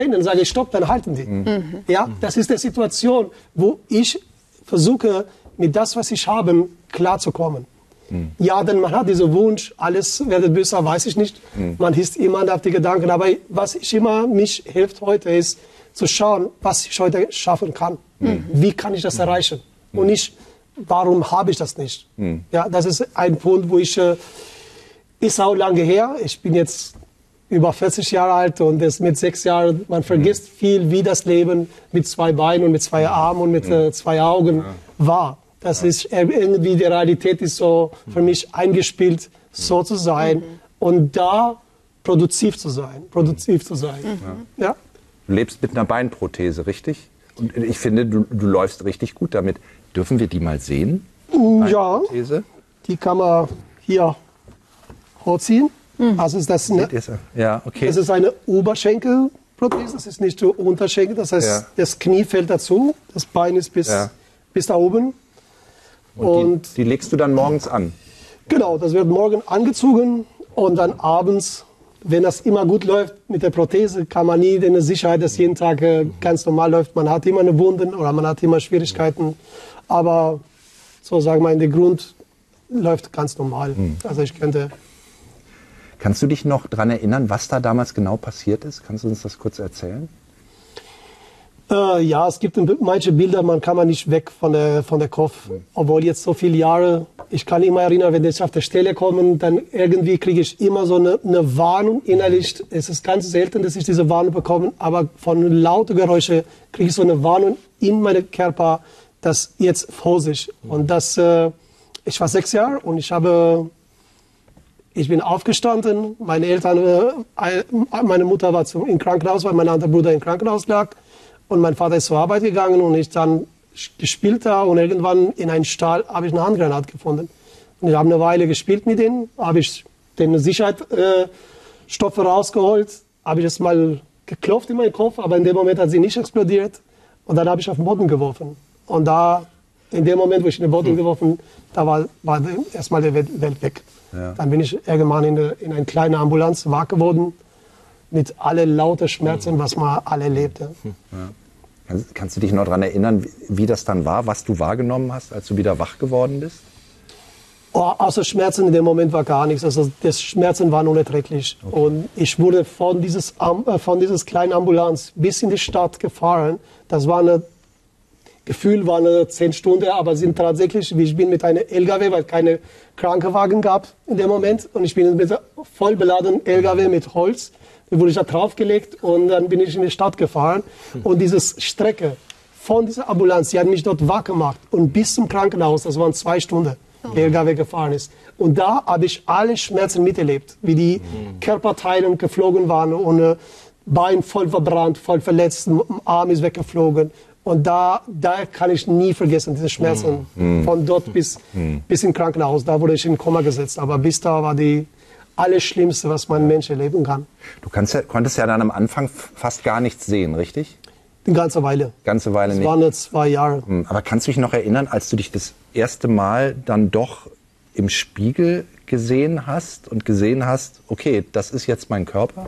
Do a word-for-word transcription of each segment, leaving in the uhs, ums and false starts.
dann sage ich stopp, dann halten die. Mhm. Ja, das ist die Situation, wo ich versuche, mit das, was ich habe, klarzukommen. Mhm. Ja, denn man hat diesen Wunsch, alles wird besser, weiß ich nicht. Mhm. Man ist immer auf die Gedanken. Aber was ich immer mich hilft heute, ist zu schauen, was ich heute schaffen kann. Mhm. Wie kann ich das mhm. erreichen? Mhm. Und nicht, warum habe ich das nicht? Mhm. Ja, das ist ein Punkt, wo ich, äh, ist auch lange her. Ich bin jetzt über vierzig Jahre alt und das mit sechs Jahren, man vergisst mhm. viel, wie das Leben mit zwei Beinen und mit zwei Armen und mit mhm. äh, zwei Augen ja. war. Das ja. ist irgendwie, die Realität ist so für mich eingespielt, so zu sein mhm. und da produktiv zu sein, produktiv zu sein. Mhm. Ja. Du lebst mit einer Beinprothese, richtig? Und ich finde, du, du läufst richtig gut damit. Dürfen wir die mal sehen? Ja, die kann man hier hochziehen. Also ist das, eine, ja, okay. das ist eine Oberschenkelprothese, das ist nicht der Unterschenkel, das heißt, ja. das Knie fällt dazu, das Bein ist bis, ja. bis da oben. Und, und die, die legst du dann morgens an? Genau, das wird morgen angezogen und dann abends, wenn das immer gut läuft mit der Prothese, kann man nie eine Sicherheit, dass jeden Tag äh, ganz normal läuft. Man hat immer eine Wunden oder man hat immer Schwierigkeiten, aber so sagen wir, in der Grund läuft ganz normal. Mhm. Also ich könnte... Kannst du dich noch daran erinnern, was da damals genau passiert ist? Kannst du uns das kurz erzählen? Äh, ja, es gibt manche Bilder, man kann man nicht weg von der, von der Kopf. Mhm. Obwohl jetzt so viele Jahre, ich kann immer erinnern, wenn ich auf der Stelle komme, dann irgendwie kriege ich immer so eine, eine Warnung innerlich. Mhm. Es ist ganz selten, dass ich diese Warnung bekomme, aber von lauten Geräuschen kriege ich so eine Warnung in meinem Körper, dass jetzt Vorsicht. Mhm. Und das, äh, ich war sechs Jahre und ich habe... Ich bin aufgestanden, meine Eltern, äh, meine Mutter war zum, im Krankenhaus, weil mein anderer Bruder im Krankenhaus lag. Und mein Vater ist zur Arbeit gegangen und ich dann gespielt da und irgendwann in einem Stall habe ich eine Handgranate gefunden. Und ich habe eine Weile gespielt mit denen, habe ich den Sicherheitsstoffe äh, rausgeholt, habe ich das mal geklopft in meinen Kopf, aber in dem Moment hat sie nicht explodiert. Und dann habe ich auf den Boden geworfen. Und da, in dem Moment, wo ich in den Boden hm. geworfen, da war, war erstmal die Welt weg. Ja. Dann bin ich irgendwann in, eine, in eine kleine Ambulanz wach geworden, mit allen lauten Schmerzen, was man alle erlebte. Ja. Kannst, kannst du dich noch daran erinnern, wie, wie das dann war, was du wahrgenommen hast, als du wieder wach geworden bist? Oh, außer Schmerzen in dem Moment war gar nichts. Also das Schmerzen waren unerträglich. Okay. Und ich wurde von dieses, äh, von dieses kleinen Ambulanz bis in die Stadt gefahren. Das war eine Gefühl war eine zehn Stunden, aber sind tatsächlich, ich bin mit einem L K W, weil es keine Krankenwagen gab in dem Moment. Und ich bin mit einem voll beladenen L K W mit Holz, da wurde ich da draufgelegt und dann bin ich in die Stadt gefahren. Und diese Strecke von dieser Ambulanz, die hat mich dort wach gemacht. Und bis zum Krankenhaus, das waren zwei Stunden, der L K W gefahren ist. Und da habe ich alle Schmerzen miterlebt, wie die mhm. Körperteile geflogen waren und äh, Bein voll verbrannt, voll verletzt, Arm ist weggeflogen. Und da, da kann ich nie vergessen, diese Schmerzen mm. von dort bis, mm. bis ins Krankenhaus. Da wurde ich in Koma gesetzt. Aber bis da war die Allerschlimmste, was man Mensch erleben kann. Du kannst ja, konntest ja dann am Anfang fast gar nichts sehen, richtig? Eine ganze Weile. Ganze Weile das nicht. Das waren jetzt zwei Jahre. Aber kannst du dich noch erinnern, als du dich das erste Mal dann doch im Spiegel gesehen hast und gesehen hast, okay, das ist jetzt mein Körper?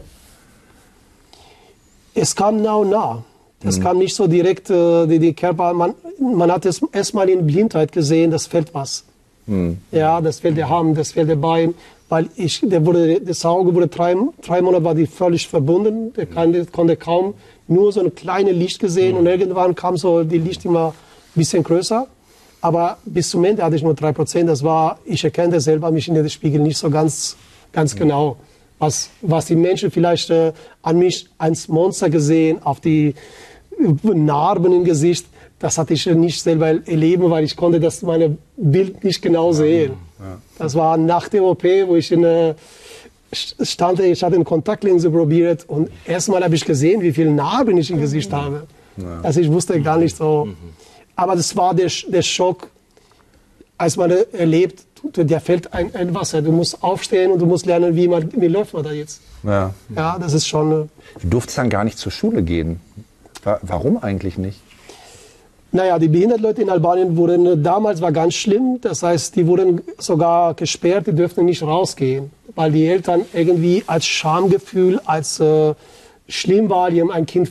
Es kam nah und nah. Es kam nicht so direkt, äh, die, die Körper, man, man hat es erstmal in Blindheit gesehen, das fehlt was. Mhm. Ja, das fehlt der Arm, das fehlt der Bein, weil ich, der wurde, das Auge wurde drei, drei Monate war die völlig verbunden, der kann, konnte kaum nur so ein kleines Licht gesehen mhm. und irgendwann kam so die Licht immer ein bisschen größer. Aber bis zum Ende hatte ich nur drei Prozent, das war, ich erkenne selber mich in den Spiegel nicht so ganz, ganz mhm. genau. Was, was die Menschen vielleicht äh, an mich als Monster gesehen, auf die Narben im Gesicht, das hatte ich nicht selber erleben, weil ich konnte das meine Bild nicht genau sehen. Ja, ja. Das war nach der O P, wo ich in, äh, stand, ich hatte eine Kontaktlinse probiert und erstmal habe ich gesehen, wie viele Narben ich im Gesicht mhm. habe. Ja. Also ich wusste gar nicht so. Mhm. Aber das war der, der Schock, als man erlebt, der fällt ein, ein Wasser. Du musst aufstehen und du musst lernen, wie, man, wie läuft man da jetzt. Ja. Ja, das ist schon... Äh, du durftest dann gar nicht zur Schule gehen. Warum eigentlich nicht? Naja, die behinderten Leute in Albanien wurden, damals war ganz schlimm, das heißt, die wurden sogar gesperrt, die dürften nicht rausgehen, weil die Eltern irgendwie als Schamgefühl, als äh, schlimm war, die haben ein Kind